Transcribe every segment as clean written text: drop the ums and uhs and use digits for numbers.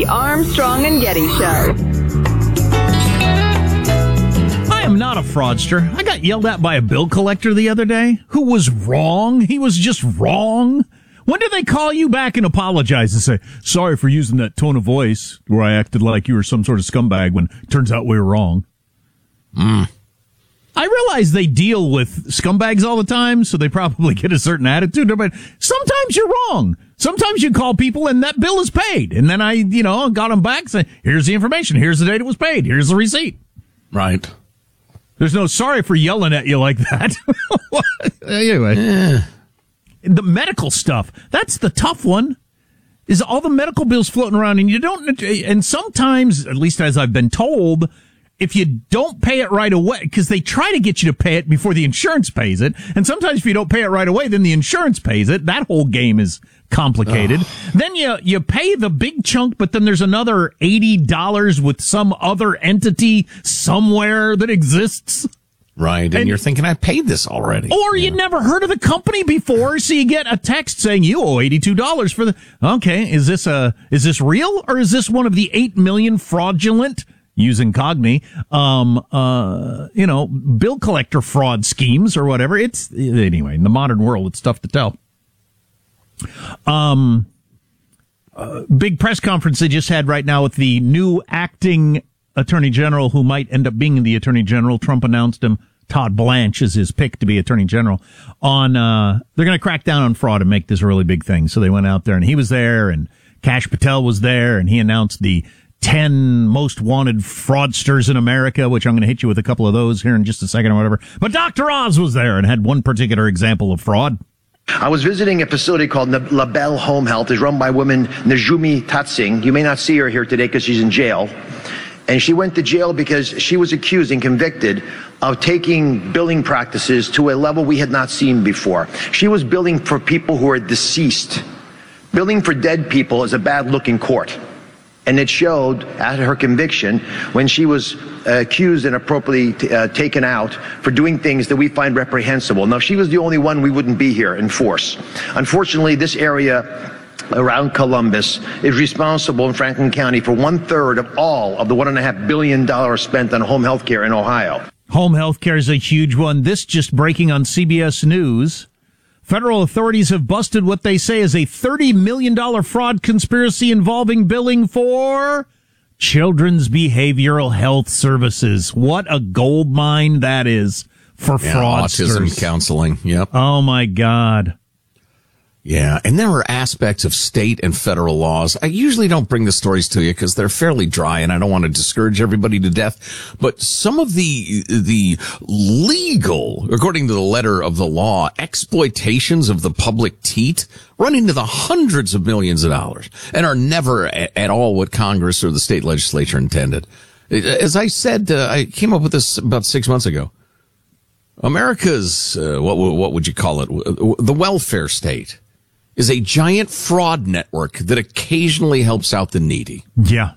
The Armstrong and Getty Show. I am not a fraudster. I got yelled at by a bill collector the other day who was wrong. He was just wrong. When do they call you back and apologize and say, sorry for using that tone of voice where I acted like you were some sort of scumbag when it turns out we were wrong? I realize they deal with scumbags all the time, so they probably get a certain attitude, but sometimes you're wrong. Sometimes you call people and that bill is paid. And then I, got them back saying, here's the information. Here's the date it was paid. Here's the receipt. Right. There's no sorry for yelling at you like that. Anyway, the medical stuff, that's the tough one, is all the medical bills floating around and sometimes, at least as I've been told, if you don't pay it right away, because they try to get you to pay it before the insurance pays it, and sometimes if you don't pay it right away, then the insurance pays it. That whole game is complicated. Then you pay the big chunk, but then there's another $80 with some other entity somewhere that exists. Right, and you're thinking, I paid this already. Or you'd never heard of the company before, so you get a text saying you owe $82 for the... Okay, is this real, or is this one of the 8 million fraudulent... using Cogni, bill collector fraud schemes or whatever? Anyway, in the modern world, it's tough to tell. Big press conference they just had right now with the new acting attorney general who might end up being the attorney general. Trump announced him. Todd Blanche is his pick to be attorney general. They're going to crack down on fraud and make this a really big thing. So they went out there and he was there and Kash Patel was there and he announced the 10 most wanted fraudsters in America, which I'm going to hit you with a couple of those here in just a second or whatever. But Dr. Oz was there and had one particular example of fraud. I was visiting a facility called LaBelle Home Health. It's run by woman Najumi Tatsing. You may not see her here today because she's in jail. And she went to jail because she was accused and convicted of taking billing practices to a level we had not seen before. She was billing for people who are deceased. Billing for dead people is a bad look in court. And it showed at her conviction when she was accused and appropriately taken out for doing things that we find reprehensible. Now, if she was the only one, we wouldn't be here in force. Unfortunately, this area around Columbus is responsible in Franklin County for 1/3 of all of the $1.5 billion spent on home health care in Ohio. Home health care is a huge one. This just breaking on CBS News. Federal authorities have busted what they say is a $30 million fraud conspiracy involving billing for children's behavioral health services. What a gold mine that is for fraudsters. Autism counseling. Yep. Oh, my God. Yeah, and there are aspects of state and federal laws. I usually don't bring the stories to you because they're fairly dry and I don't want to discourage everybody to death. But some of the legal, according to the letter of the law, exploitations of the public teat run into the hundreds of millions of dollars and are never at all what Congress or the state legislature intended. As I said, I came up with this about 6 months ago. America's, what would you call it? The welfare state is a giant fraud network that occasionally helps out the needy. Yeah.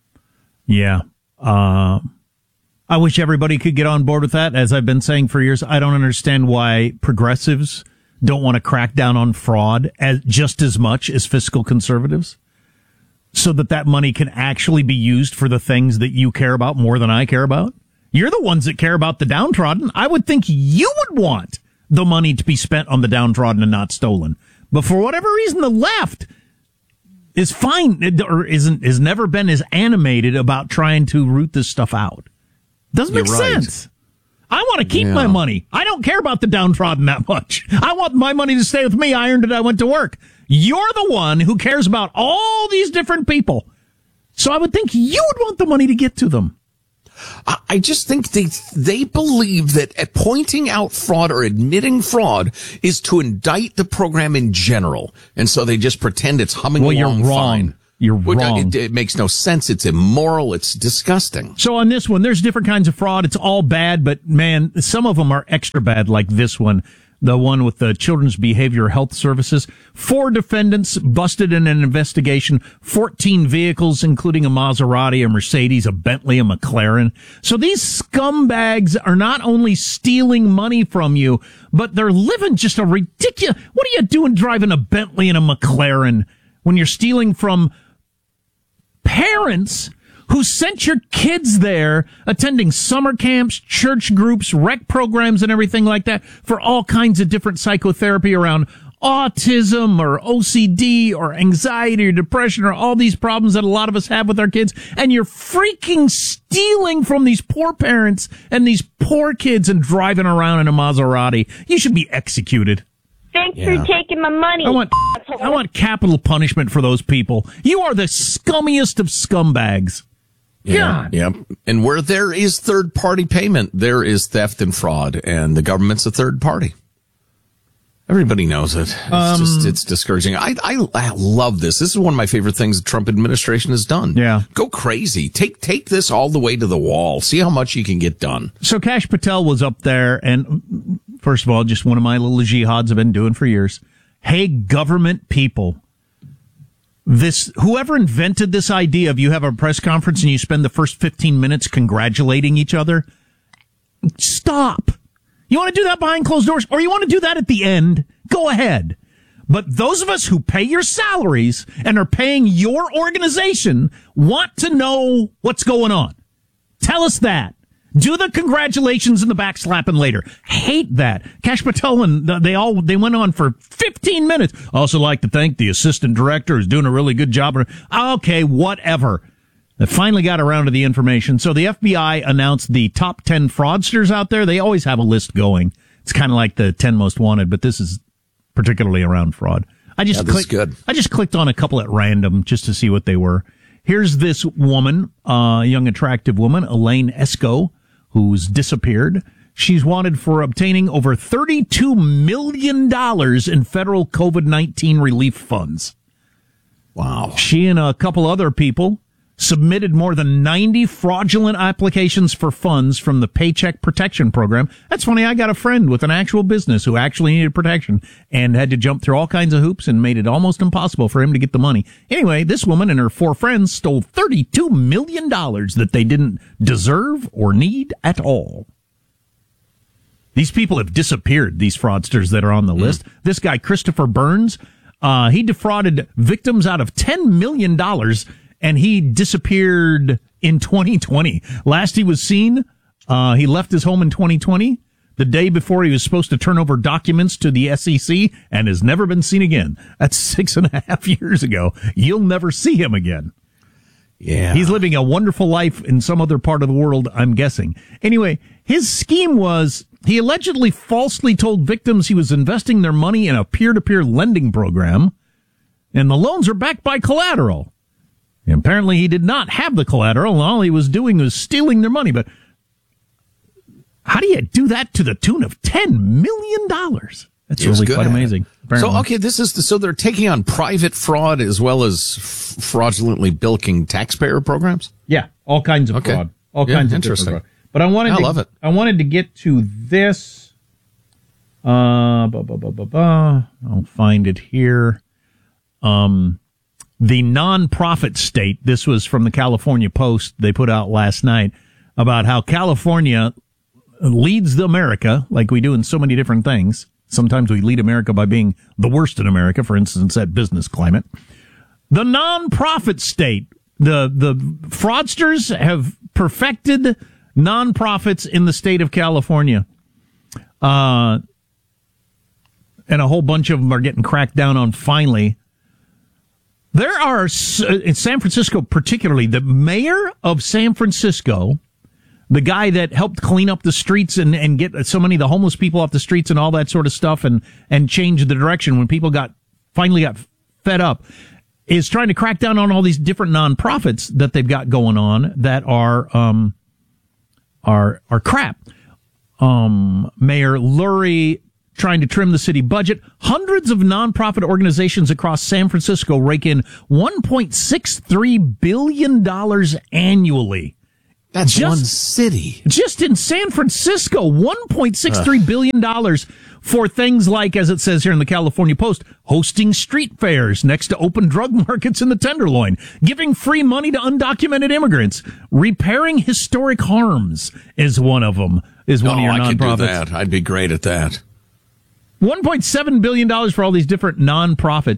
I wish everybody could get on board with that. As I've been saying for years, I don't understand why progressives don't want to crack down on fraud just as much as fiscal conservatives, so that money can actually be used for the things that you care about more than I care about. You're the ones that care about the downtrodden. I would think you would want the money to be spent on the downtrodden and not stolen. But for whatever reason, the left is has never been as animated about trying to root this stuff out. Doesn't make sense. I want to keep my money. I don't care about the downtrodden that much. I want my money to stay with me. I earned it. I went to work. You're the one who cares about all these different people. So I would think you would want the money to get to them. I just think they believe that pointing out fraud or admitting fraud is to indict the program in general. And so they just pretend it's humming along you're wrong. Fine. You're wrong. It makes no sense. It's immoral. It's disgusting. So on this one, there's different kinds of fraud. It's all bad, but man, some of them are extra bad, like this one. The one with the Children's Behavioral Health Services. 4 defendants busted in an investigation. 14 vehicles, including a Maserati, a Mercedes, a Bentley, a McLaren. So these scumbags are not only stealing money from you, but they're living just a ridiculous... What are you doing driving a Bentley and a McLaren when you're stealing from parents who sent your kids there attending summer camps, church groups, rec programs, and everything like that for all kinds of different psychotherapy around autism or OCD or anxiety or depression or all these problems that a lot of us have with our kids. And you're freaking stealing from these poor parents and these poor kids and driving around in a Maserati. You should be executed. Thanks for taking my money. I want capital punishment for those people. You are the scummiest of scumbags. Yeah. God. Yep. And where there is third-party payment, there is theft and fraud, and the government's a third party. Everybody knows it. It's discouraging. I love this. This is one of my favorite things the Trump administration has done. Yeah. Go crazy. Take this all the way to the wall. See how much you can get done. So Kash Patel was up there, and first of all, just one of my little jihads I've been doing for years. Hey, government people. Whoever invented this idea of you have a press conference and you spend the first 15 minutes congratulating each other, stop. You want to do that behind closed doors, or you want to do that at the end? Go ahead. But those of us who pay your salaries and are paying your organization want to know what's going on. Tell us that. Do the congratulations and the backslapping later. Hate that. Kash Patel and they went on for 15 minutes. Also like to thank the assistant director who's doing a really good job. Okay, whatever. They finally got around to the information. So the FBI announced the top 10 fraudsters out there. They always have a list going. It's kind of like the 10 most wanted, but this is particularly around fraud. This is good. I just clicked on a couple at random just to see what they were. Here's this woman, young, attractive woman, Elaine Esco, who's disappeared. She's wanted for obtaining over $32 million in federal COVID-19 relief funds. Wow. She and a couple other people submitted more than 90 fraudulent applications for funds from the Paycheck Protection Program. That's funny. I got a friend with an actual business who actually needed protection and had to jump through all kinds of hoops and made it almost impossible for him to get the money. Anyway, this woman and her 4 friends stole $32 million that they didn't deserve or need at all. These people have disappeared, these fraudsters that are on the list. This guy, Christopher Burns, he defrauded victims out of $10 million, and he disappeared in 2020. Last he was seen, he left his home in 2020, the day before he was supposed to turn over documents to the SEC, and has never been seen again. That's 6.5 years ago. You'll never see him again. Yeah. He's living a wonderful life in some other part of the world, I'm guessing. Anyway, his scheme was he allegedly falsely told victims he was investing their money in a peer-to-peer lending program, and the loans are backed by collateral. And apparently he did not have the collateral, and all he was doing was stealing their money. But how do you do that to the tune of $10 million? That's really quite amazing. Apparently. So, okay, so they're taking on private fraud as well as fraudulently bilking taxpayer programs? Yeah, all kinds of fraud. All kinds of interesting fraud. But I wanted to get to this. I'll find it here. The nonprofit state. This was from the California Post. They put out last night about how California leads America, like we do in so many different things. Sometimes we lead America by being the worst in America, for instance, at business climate. The nonprofit state. The fraudsters have perfected nonprofits in the state of California. And a whole bunch of them are getting cracked down on finally. There are, in San Francisco particularly, the mayor of San Francisco, the guy that helped clean up the streets and get so many of the homeless people off the streets and all that sort of stuff and change the direction when people finally got fed up, is trying to crack down on all these different nonprofits that they've got going on that are crap. Mayor Lurie trying to trim the city budget. Hundreds of nonprofit organizations across San Francisco rake in $1.63 billion annually. That's one city. Just in San Francisco, $1.63 billion for things like, as it says here in the California Post, hosting street fairs next to open drug markets in the Tenderloin, giving free money to undocumented immigrants, repairing historic harms is one of them, is one of your nonprofits. I could do that. I'd be great at that. $1.7 billion for all these different nonprofits.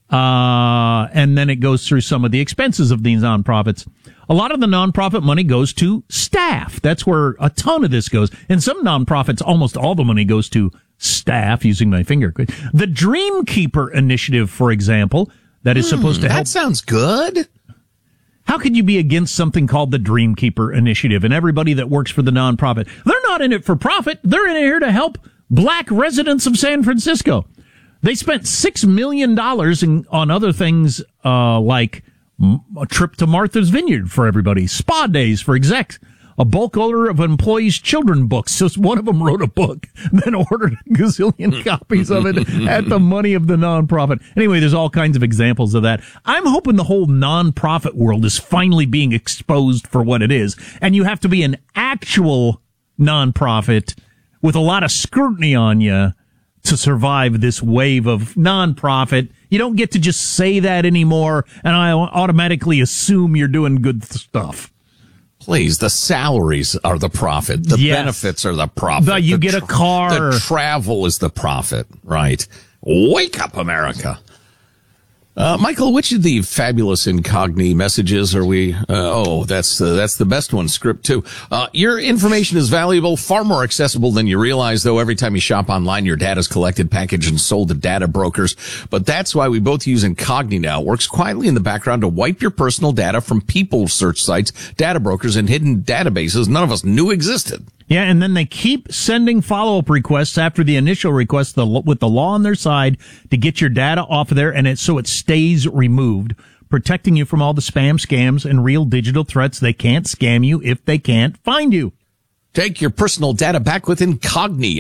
And then it goes through some of the expenses of these nonprofits. A lot of the nonprofit money goes to staff. That's where a ton of this goes. In some nonprofits, almost all the money goes to staff, using my finger. The Dreamkeeper Initiative, for example, that is supposed to help. That sounds good. How could you be against something called the Dreamkeeper Initiative and everybody that works for the nonprofit? They're not in it for profit. They're in here to help black residents of San Francisco. They spent $6 million on other things, like a trip to Martha's Vineyard for everybody, spa days for execs, a bulk order of employees' children books. So one of them wrote a book, then ordered a gazillion copies of it at the money of the nonprofit. Anyway, there's all kinds of examples of that. I'm hoping the whole nonprofit world is finally being exposed for what it is. And you have to be an actual nonprofit with a lot of scrutiny on you to survive this wave of nonprofit. You don't get to just say that anymore, and I automatically assume you're doing good stuff. Please, the salaries are the profit. The benefits are the profit. You get a car. The travel is the profit, right? Wake up, America. Michael, which of the fabulous Incogni messages are we? That's the best one. Script 2. Your information is valuable, far more accessible than you realize, though. Every time you shop online, your data is collected, packaged, and sold to data brokers. But that's why we both use Incogni now. It works quietly in the background to wipe your personal data from people search sites, data brokers, and hidden databases none of us knew existed. Yeah, and then they keep sending follow-up requests after the initial request with the law on their side to get your data off of there, and so it stays removed, protecting you from all the spam, scams, and real digital threats. They can't scam you if they can't find you. Take your personal data back with Incogni.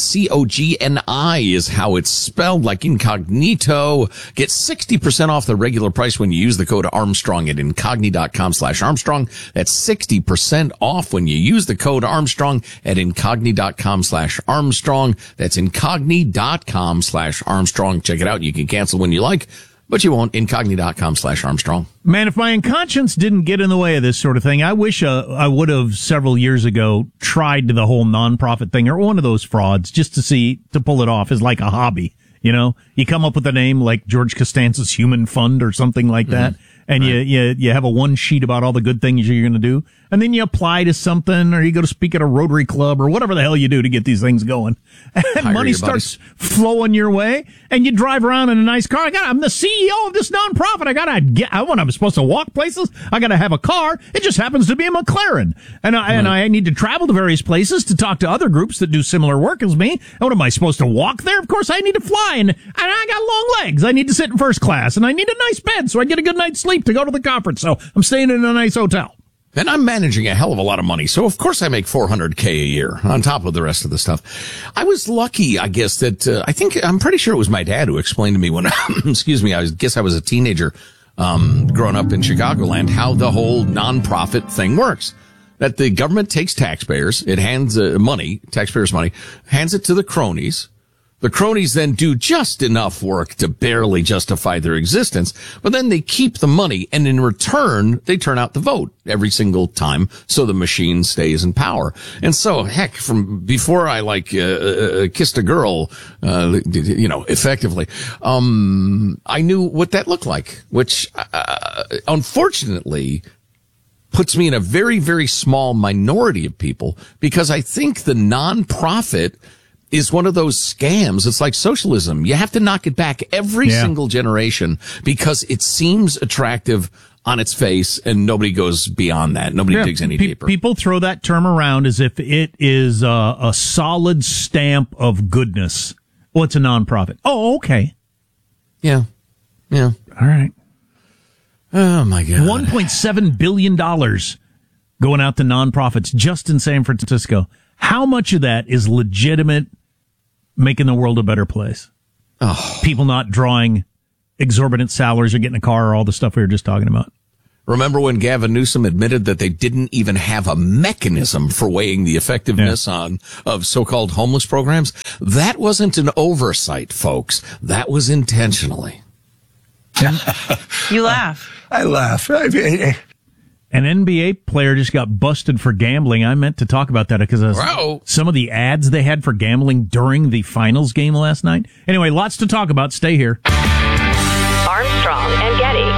Incogni is how it's spelled, like incognito. Get 60% off the regular price when you use the code Armstrong at incogni.com/Armstrong. That's 60% off when you use the code Armstrong at incogni.com/Armstrong. That's incogni.com/Armstrong. Check it out. You can cancel when you like, but you won't. Incogni.com/Armstrong. Man, if my conscience didn't get in the way of this sort of thing, I wish I would have several years ago tried the whole nonprofit thing or one of those frauds just to pull it off as like a hobby. You know, you come up with a name like George Costanza's Human Fund or something like that. And you have a one sheet about all the good things you're going to do. And then you apply to something, or you go to speak at a Rotary Club, or whatever the hell you do to get these things going. And money starts flowing your way, and you drive around in a nice car. I'm the CEO of this nonprofit. When I'm supposed to walk places, I gotta have a car. It just happens to be a McLaren. And I need to travel to various places to talk to other groups that do similar work as me. And what am I supposed to walk there? Of course, I need to fly, and I got long legs. I need to sit in first class, and I need a nice bed so I get a good night's sleep to go to the conference. So I'm staying in a nice hotel. And I'm managing a hell of a lot of money. So of course I make $400K a year on top of the rest of the stuff. I was lucky, I guess, that, I'm pretty sure it was my dad who explained to me when, excuse me, I was a teenager, growing up in Chicagoland, how the whole nonprofit thing works. That the government takes taxpayers, it hands taxpayers' money, hands it to the cronies. The cronies then do just enough work to barely justify their existence, but then they keep the money, and in return, they turn out the vote every single time, so the machine stays in power. And so, heck, from before I kissed a girl, effectively, I knew what that looked like, which, unfortunately, puts me in a very, very small minority of people, because I think the nonprofit is one of those scams. It's like socialism. You have to knock it back every single generation because it seems attractive on its face, and nobody goes beyond that. Nobody digs any deeper. People throw that term around as if it is a solid stamp of goodness. Well, it's a nonprofit. Oh, okay. Yeah. All right. Oh, my God. $1.7 billion going out to nonprofits just in San Francisco. How much of that is legitimate, making the world a better place? Oh. People not drawing exorbitant salaries or getting a car or all the stuff we were just talking about. Remember when Gavin Newsom admitted that they didn't even have a mechanism for weighing the effectiveness of so-called homeless programs? That wasn't an oversight, folks. That was intentionally. You laugh. I laugh. An NBA player just got busted for gambling. I meant to talk about that because some of the ads they had for gambling during the finals game last night. Anyway, lots to talk about. Stay here. Armstrong and Getty.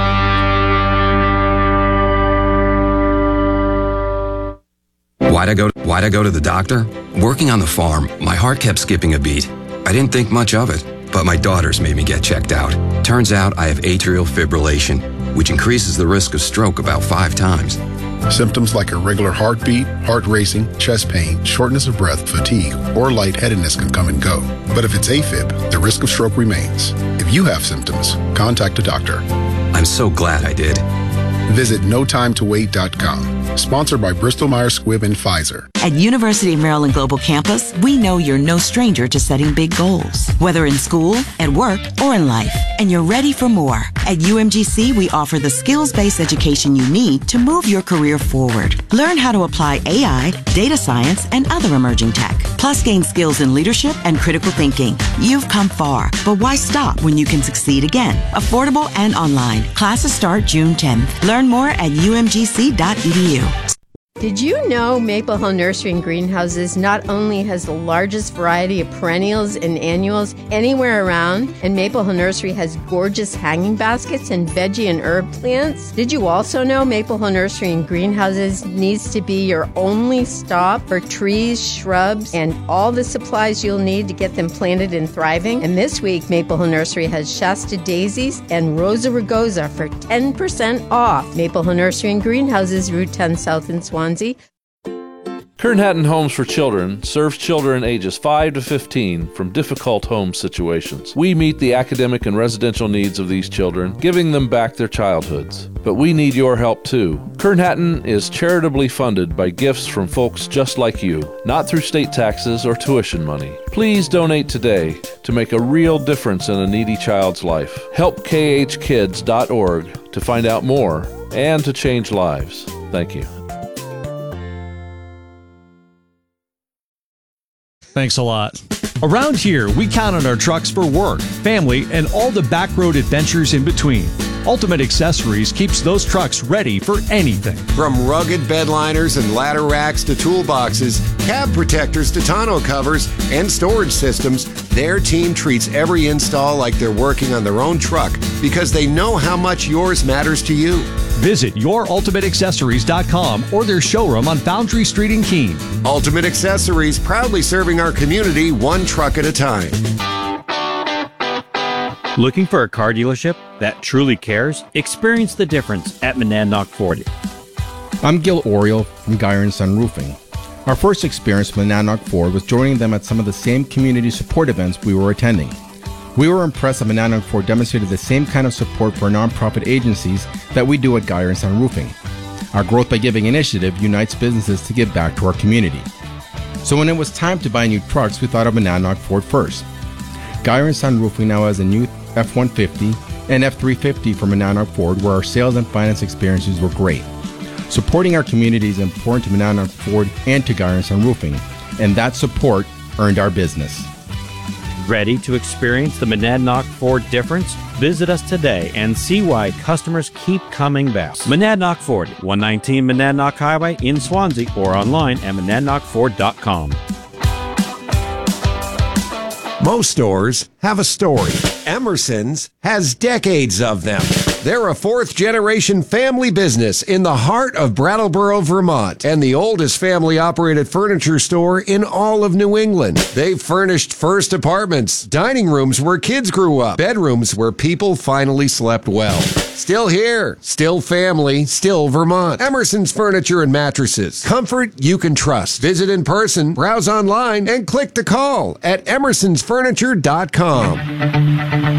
Why'd I go to the doctor? Working on the farm, my heart kept skipping a beat. I didn't think much of it, but my daughters made me get checked out. Turns out I have atrial fibrillation, which increases the risk of stroke about 5 times. Symptoms like irregular heartbeat, heart racing, chest pain, shortness of breath, fatigue, or lightheadedness can come and go. But if it's AFib, the risk of stroke remains. If you have symptoms, contact a doctor. I'm so glad I did. Visit notimetowait.com. Sponsored by Bristol-Myers Squibb and Pfizer. At University of Maryland Global Campus, we know you're no stranger to setting big goals, whether in school, at work, or in life, and you're ready for more. At UMGC, we offer the skills-based education you need to move your career forward. Learn how to apply AI, data science, and other emerging tech, plus gain skills in leadership and critical thinking. You've come far, but why stop when you can succeed again? Affordable and online. Classes start June 10th. Learn more at umgc.edu. Did you know Maple Hill Nursery and Greenhouses not only has the largest variety of perennials and annuals anywhere around, and Maple Hill Nursery has gorgeous hanging baskets and veggie and herb plants? Did you also know Maple Hill Nursery and Greenhouses needs to be your only stop for trees, shrubs, and all the supplies you'll need to get them planted and thriving? And this week, Maple Hill Nursery has Shasta Daisies and Rosa Rugosa for 10% off. Maple Hill Nursery and Greenhouses, Route 10 South in Swansea. Kern Hatton Homes for Children serves children ages 5 to 15 from difficult home situations. We meet the academic and residential needs of these children, giving them back their childhoods. But we need your help too. Kern Hatton is charitably funded by gifts from folks just like you, not through state taxes or tuition money. Please donate today to make a real difference in a needy child's life. Help khkids.org to find out more and to change lives. Thank you. Thanks a lot. Around here, we count on our trucks for work, family, and all the back road adventures in between. Ultimate Accessories keeps those trucks ready for anything. From rugged bed liners and ladder racks to toolboxes, cab protectors to tonneau covers, and storage systems, their team treats every install like they're working on their own truck because they know how much yours matters to you. Visit yourultimateaccessories.com or their showroom on Foundry Street in Keene. Ultimate Accessories, proudly serving our community one truck at a time. Looking for a car dealership that truly cares? Experience the difference at Monadnock Ford. I'm Gil Oriole from Geyer & Son Roofing. Our first experience with Monadnock Ford was joining them at some of the same community support events we were attending. We were impressed that Monadnock Ford demonstrated the same kind of support for nonprofit agencies that we do at Geyer & Son Roofing. Our Growth by Giving initiative unites businesses to give back to our community. So when it was time to buy new trucks, we thought of Monadnock Ford first. Geyer & Son Roofing now has a new F-150 and F-350 from Monadnock Ford, where our sales and finance experiences were great. Supporting our community is important to Monadnock Ford and to Geyer & Son Roofing, and that support earned our business. Ready to experience the Monadnock Ford difference? Visit us today and see why customers keep coming back. Monadnock Ford, 119 Monadnock Highway in Swansea, or online at monadnockford.com. Most stores have a story. Emerson's has decades of them. They're a fourth-generation family business in the heart of Brattleboro, Vermont, and the oldest family-operated furniture store in all of New England. They've furnished first apartments, dining rooms where kids grew up, bedrooms where people finally slept well. Still here, still family, still Vermont. Emerson's Furniture and Mattresses. Comfort you can trust. Visit in person, browse online, and click to call at emersonsfurniture.com.